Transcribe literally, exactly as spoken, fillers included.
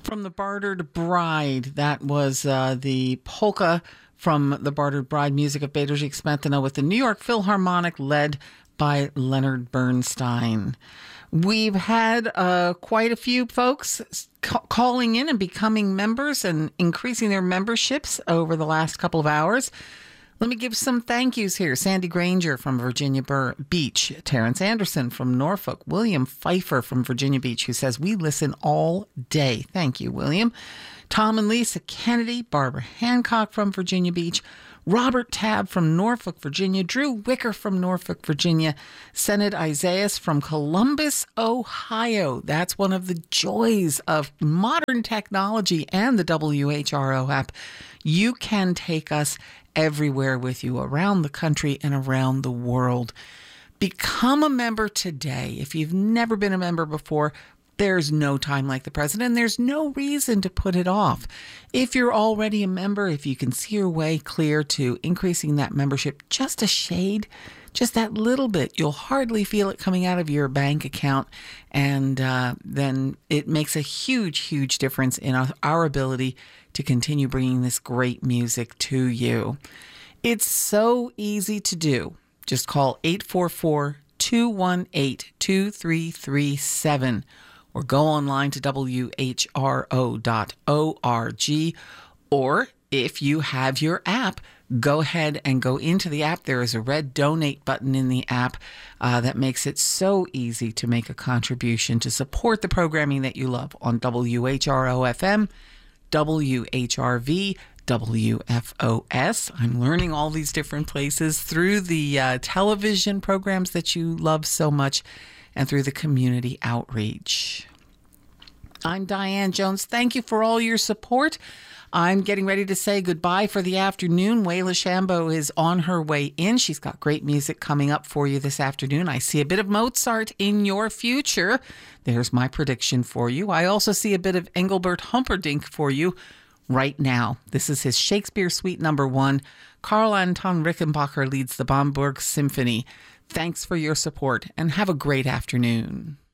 from the Bartered Bride. That was uh, the polka from the Bartered Bride, music of Bedřich Smetana with the New York Philharmonic led by Leonard Bernstein. We've had uh, quite a few folks ca- calling in and becoming members and increasing their memberships over the last couple of hours. Let me give some thank yous here. Sandy Granger from Virginia Bur- Beach, Terrence Anderson from Norfolk, William Pfeiffer from Virginia Beach, who says, we listen all day. Thank you, William. Tom and Lisa Kennedy, Barbara Hancock from Virginia Beach, Robert Tabb from Norfolk, Virginia, Drew Wicker from Norfolk, Virginia, Senate Isaias from Columbus, Ohio. That's one of the joys of modern technology and the W H R O app. You can take us everywhere with you, around the country and around the world. Become a member today. If you've never been a member before, there's no time like the present, and there's no reason to put it off. If you're already a member, if you can see your way clear to increasing that membership just a shade, just that little bit, you'll hardly feel it coming out of your bank account, and uh, then it makes a huge, huge difference in our, our ability to continue bringing this great music to you. It's so easy to do. Just call eight four four, two one eight, two three three seven or go online to W H R O dot org. Or if you have your app, go ahead and go into the app. There is a red donate button in the app uh, that makes it so easy to make a contribution to support the programming that you love on W H R O F M, W H R V, W F O S. I'm learning all these different places through the uh, television programs that you love so much and through the community outreach. I'm Diane Jones. Thank you for all your support. I'm getting ready to say goodbye for the afternoon. Wayla Shambo is on her way in. She's got great music coming up for you this afternoon. I see a bit of Mozart in your future. There's my prediction for you. I also see a bit of Engelbert Humperdinck for you right now. This is his Shakespeare Suite number one. Karl Anton Rickenbacker leads the Bamberg Symphony. Thanks for your support and have a great afternoon.